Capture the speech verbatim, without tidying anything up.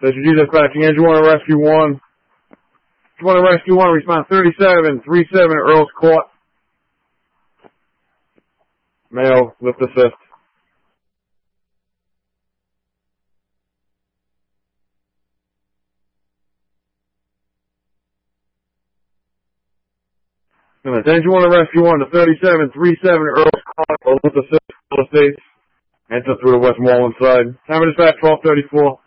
This is dispatching. Engine one to rescue one. Engine one to rescue one. Respond thirty-seven three seven Earl's Court. Male, lift assist. Engine one to rescue one to thirty-seven three seven Earl's Court. Lift assist. Full Estates. Enter through the Westmoreland side. Time of dispatch twelve thirty-four.